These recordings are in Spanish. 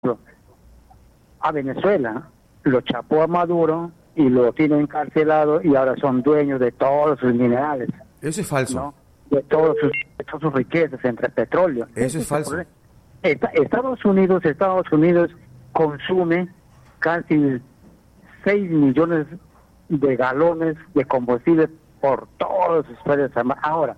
a Venezuela, lo chapó a Maduro y lo tiene encarcelado y ahora son dueños de todos sus minerales. Eso es falso. ¿No? De todas sus riquezas entre petróleo. Eso es falso. Estados Unidos consume casi 6 millones de galones de combustible por todos sus fuerzas armadas. Ahora,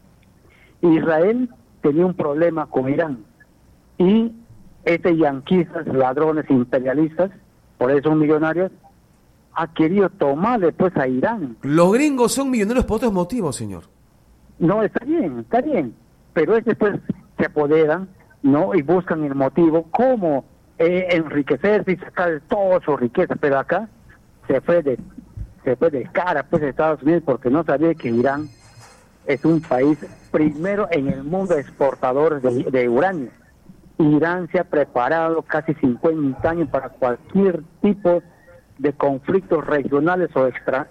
Israel tenía un problema con Irán y yanquistas, ladrones imperialistas, por eso son millonarios, ha querido tomar después a Irán. Los gringos son millonarios por otros motivos, señor. No, está bien, pero después se apoderan, ¿no? Y buscan el motivo, cómo enriquecerse y sacar toda su riqueza, pero acá se fue de cara pues a Estados Unidos porque no sabía que Irán es un país primero en el mundo exportador de uranio. Irán se ha preparado casi 50 años para cualquier tipo de conflictos regionales o extra,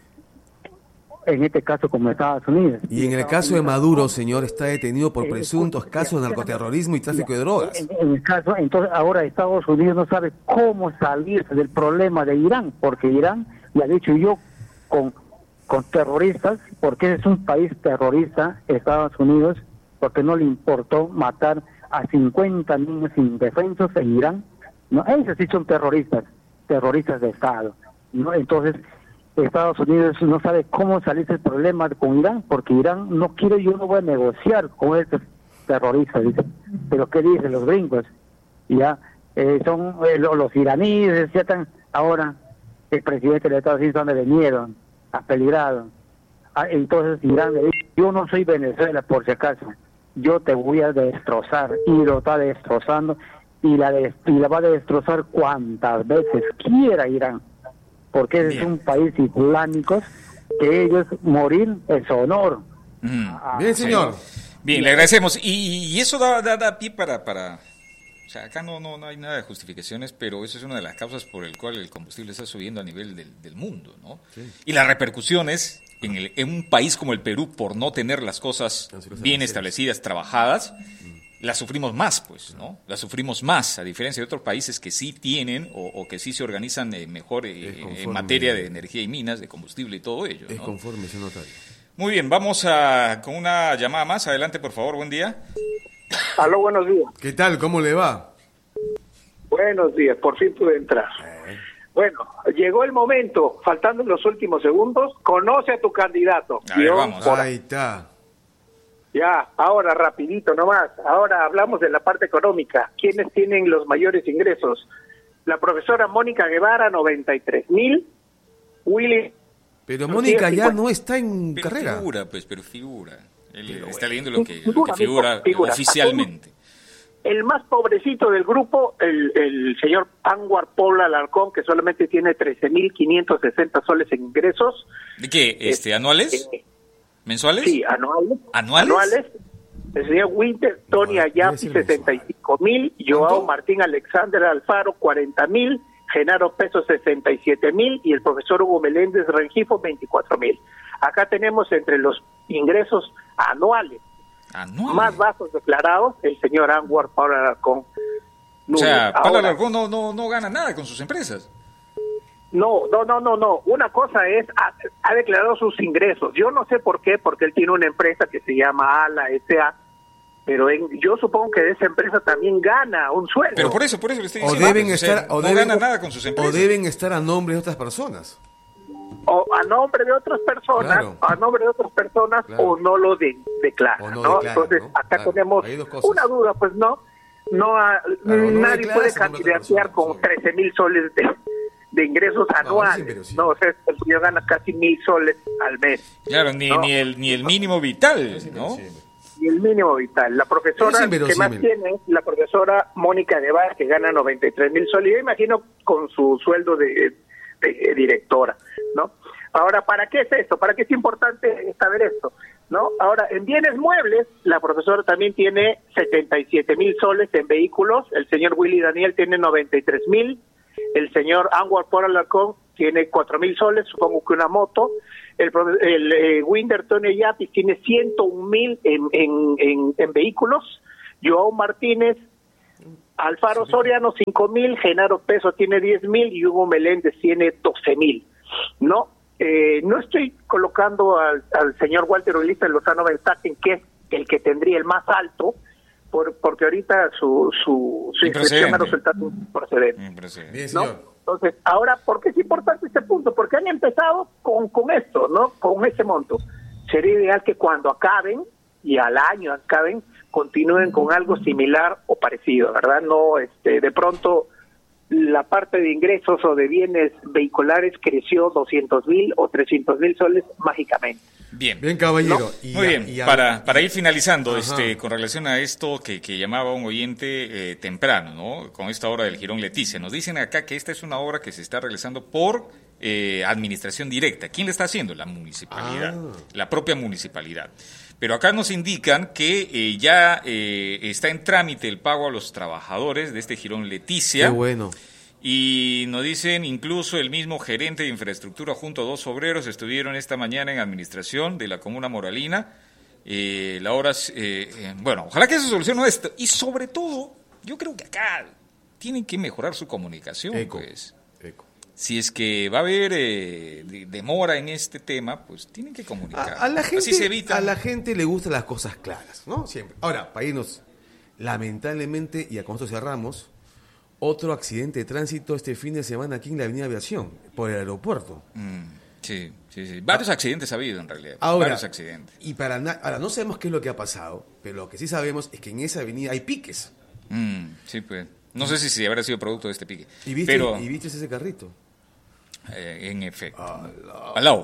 en este caso como Estados Unidos. Y en el caso de Maduro, señor, está detenido por presuntos casos de narcoterrorismo y tráfico de drogas. En el caso, entonces ahora Estados Unidos no sabe cómo salirse del problema de Irán, porque Irán le ha dicho yo con terroristas, porque es un país terrorista, Estados Unidos, porque no le importó matar a 50 niños indefensos en Irán. No, ellos sí son terroristas de Estado, ¿no? Entonces Estados Unidos no sabe cómo salirse del problema con Irán, porque Irán no quiere, yo no voy a negociar con estos terroristas, dice. Pero ¿qué dicen los gringos? Ya son los iraníes, ya están ahora el presidente de Estados Unidos donde vinieron, apeligrado. Entonces Irán le dice, yo no soy Venezuela por si acaso, yo te voy a destrozar, y lo está destrozando, y la va a destrozar cuantas veces quiera Irán, porque es un país islámico que ellos morir es honor. Bien, señor. Bien, le agradecemos. Y eso da pie para... O sea, acá no hay nada de justificaciones, pero eso es una de las causas por el cual el combustible está subiendo a nivel del mundo, ¿no? Sí. Y las repercusiones en un país como el Perú, por no tener las cosas bien establecidas, trabajadas, las sufrimos más, pues, ¿no? Las sufrimos más, a diferencia de otros países que sí tienen o que sí se organizan mejor en materia de energía y minas, de combustible y todo ello, ¿no? Es conforme, señor notario. Muy bien, vamos con una llamada más. Adelante, por favor, buen día. Aló, buenos días. ¿Qué tal? ¿Cómo le va? Buenos días, por fin pude entrar. Bueno, llegó el momento, faltando los últimos segundos, conoce a tu candidato. A ver, vamos. Ahí está. Ya, ahora rapidito nomás, ahora hablamos de la parte económica. ¿Quiénes tienen los mayores ingresos? La profesora Mónica Guevara, 93,000. Willy... Pero Mónica ya no está en carrera. Pero figura. Él está leyendo lo que figura oficialmente. El más pobrecito del grupo, el señor Anwar Paul Alarcón, que solamente tiene 13,560 soles en ingresos. ¿De qué? ¿Anuales? ¿Mensuales? Sí, anuales. El señor Winter, Tony Ayapi, 65,000. Joao Martín Alexander Alfaro, 40,000. Genaro Peso, 67,000. Y el profesor Hugo Meléndez Rengifo, 24,000. Acá tenemos entre los ingresos anuales más bajos declarados el señor Anwar Paul Alarcón. O sea, Paul Alarcón no gana nada con sus empresas. No. Una cosa es, ha declarado sus ingresos. Yo no sé por qué, porque él tiene una empresa que se llama ALA S.A., pero yo supongo que de esa empresa también gana un sueldo. Pero por eso le estoy diciendo. No gana nada con sus empresas. O deben estar a nombre de otras personas. O a nombre de otras personas, claro. O no lo declaran, ¿no? Entonces, ¿no? Acá tenemos una duda, pues nadie puede candidatear con 13,000 soles de ingresos anuales, ¿no? O sea, el señor gana casi 1,000 soles al mes. Claro, ni el mínimo vital, ¿no? Y el mínimo vital. La profesora que más tiene es la profesora Mónica Guevara, que gana 93,000 soles. Yo imagino con su sueldo de directora, ¿no? Ahora, ¿para qué es esto? ¿Para qué es importante saber esto? ¿No? Ahora, en bienes muebles, la profesora también tiene 77,000 soles en vehículos. El señor Willy Daniel tiene 93,000. El señor Anwar Paul Alarcón tiene 4,000 soles, supongo que una moto. El Winder Tony Yapis tiene 101,000 en vehículos. Joao Martínez Alfaro Soriano 5.000, Genaro Peso tiene 10.000 y Hugo Meléndez tiene 12.000, ¿no? No estoy colocando al señor Walter Ulises Lozano Benzaquén, que es el que tendría el más alto, porque ahorita su inscripción ha resultado improcedente, ¿no? Entonces, ahora, ¿por qué es importante este punto? Porque han empezado con esto, ¿no? Con ese monto. Sería ideal que cuando acaben, y al año acaben, continúen con algo similar o parecido, ¿verdad? No, de pronto la parte de ingresos o de bienes vehiculares creció 200.000 o 300.000 soles mágicamente. Bien, caballero. ¿No? Muy bien, para ir finalizando, con relación a esto que llamaba un oyente temprano, ¿no? Con esta obra del Jirón Leticia, nos dicen acá que esta es una obra que se está realizando por administración directa. ¿Quién la está haciendo? La municipalidad, la propia municipalidad. Pero acá nos indican que ya está en trámite el pago a los trabajadores de este Jirón Leticia. Qué bueno. Y nos dicen, incluso el mismo gerente de infraestructura junto a 2 obreros estuvieron esta mañana en administración de la comuna moralina. La hora, bueno, ojalá que se solucione esto. Y sobre todo, yo creo que acá tienen que mejorar su comunicación. Pues. Si es que va a haber demora en este tema, pues tienen que comunicar. A la gente, así se evita. A la gente le gustan las cosas claras, ¿no? Siempre. Ahora, para irnos, lamentablemente, y con esto cerramos, otro accidente de tránsito este fin de semana aquí en la Avenida Aviación, por el aeropuerto. Sí. Varios accidentes ha habido en realidad. Ahora, varios accidentes. Y ahora no sabemos qué es lo que ha pasado, pero lo que sí sabemos es que en esa avenida hay piques. Sí, pues. No sé si habrá sido producto de este pique. ¿Y viste ese carrito? En efecto. Al lado.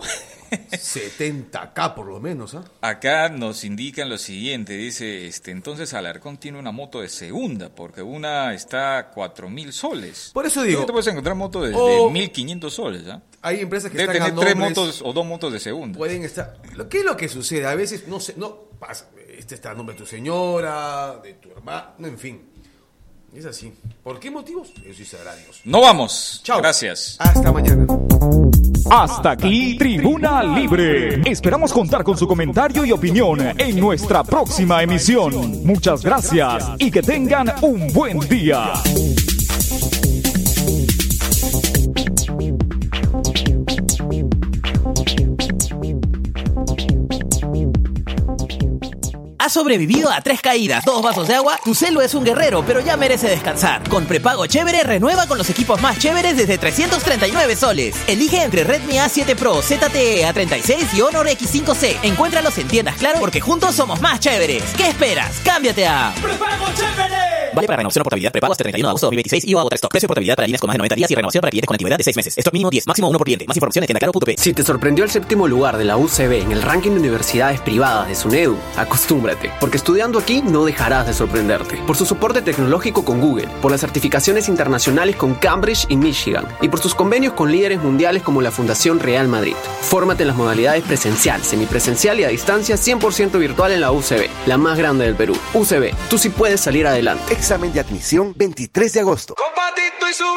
70K por lo menos, ¿ah? Acá nos indican lo siguiente, dice, entonces Alarcón tiene una moto de segunda, porque una está a 4.000 soles. Por eso digo. Te puedes encontrar moto de 1.500 soles, ¿ah? Hay empresas que deben están tener 3 motos o 2 motos de segunda. Pueden estar. ¿Qué es lo que sucede? A veces no pasa. Está a nombre de tu señora, de tu hermano, en fin. Es así. ¿Por qué motivos? Eso sí sabrá Dios. No vamos. Chao. Gracias. Hasta mañana. Hasta aquí Tribuna Libre. Esperamos contar con su comentario y opinión en nuestra próxima emisión. Muchas gracias y que tengan un buen día. ¿Has sobrevivido a 3 caídas, 2 vasos de agua? Tu celo es un guerrero, pero ya merece descansar. Con prepago chévere, renueva con los equipos más chéveres desde 339 soles. Elige entre Redmi A7 Pro, ZTE A36 y Honor X5C. Encuéntralos en tiendas Claro, porque juntos somos más chéveres. ¿Qué esperas? ¡Cámbiate a prepago chévere! Vale para renovación o portabilidad prepago hasta 31 de agosto de 2026 y o Autostock. Precio de portabilidad para líneas con más de 90 días y renovación para clientes con antigüedad de 6 meses. Stock mínimo 10, máximo 1 por cliente. Más información en tiendaclaro.p. Si te sorprendió el 7º lugar de la UCB en el ranking de universidades privadas de SUNEDU, acostúmbrate, porque estudiando aquí no dejarás de sorprenderte. Por su soporte tecnológico con Google, por las certificaciones internacionales con Cambridge y Michigan, y por sus convenios con líderes mundiales como la Fundación Real Madrid. Fórmate en las modalidades presencial, semipresencial y a distancia 100% virtual en la UCB, la más grande del Perú. UCB, tú sí puedes salir adelante. Examen de admisión 23 de agosto.